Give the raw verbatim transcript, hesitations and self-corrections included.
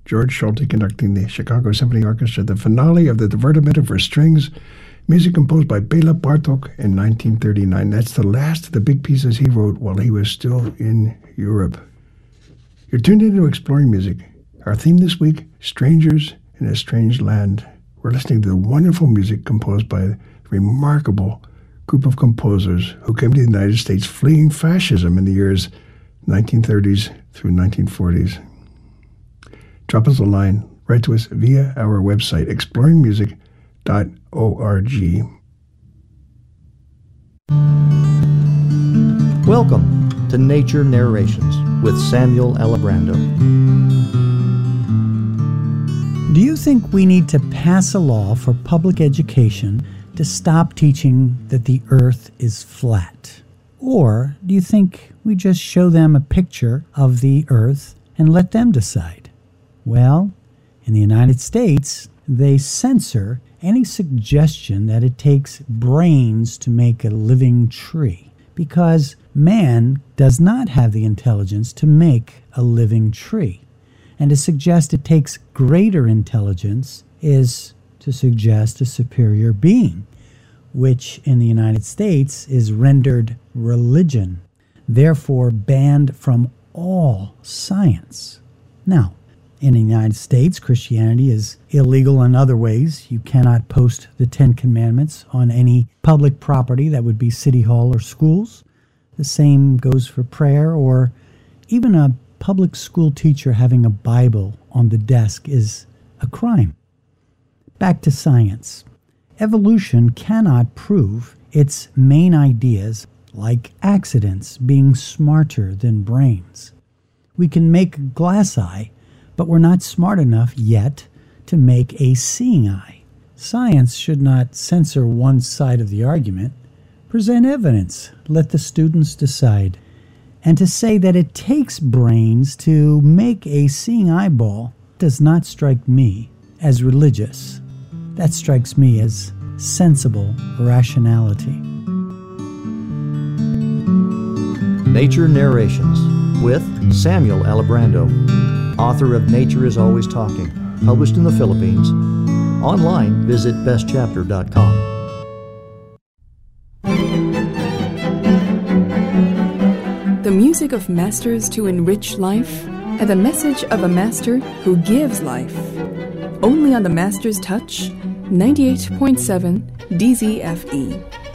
George Schulte conducting the Chicago Symphony Orchestra, the finale of the Divertimento for strings, music composed by Bela Bartok in nineteen thirty-nine. That's the last of the big pieces he wrote while he was still in Europe. You're tuned into Exploring Music. Our theme this week, Strangers in a Strange Land. We're listening to the wonderful music composed by a remarkable group of composers who came to the United States fleeing fascism in the years nineteen thirties through nineteen forties. Drop us a line. Write to us via our website, exploring music dot org. Welcome to Nature Narrations with Samuel Alibrando. Do you think we need to pass a law for public education to stop teaching that the earth is flat? Or do you think we just show them a picture of the earth and let them decide? Well, in the United States, they censor any suggestion that it takes brains to make a living tree, because man does not have the intelligence to make a living tree. And to suggest it takes greater intelligence is to suggest a superior being, which in the United States is rendered religion, therefore banned from all science. Now, in the United States, Christianity is illegal in other ways. You cannot post the Ten Commandments on any public property that would be City Hall or schools. The same goes for prayer, or even a public school teacher having a Bible on the desk is a crime. Back to science. Evolution cannot prove its main ideas, like accidents being smarter than brains. We can make a glass eye, but we're not smart enough yet to make a seeing eye. Science should not censor one side of the argument. Present evidence. Let the students decide. And to say that it takes brains to make a seeing eyeball does not strike me as religious. That strikes me as sensible rationality. Nature Narrations with Samuel Alibrando, author of Nature is Always Talking, published in the Philippines. Online, visit best chapter dot com. The music of masters to enrich life, and the message of a master who gives life. Only on the Master's Touch, ninety-eight point seven D Z F E.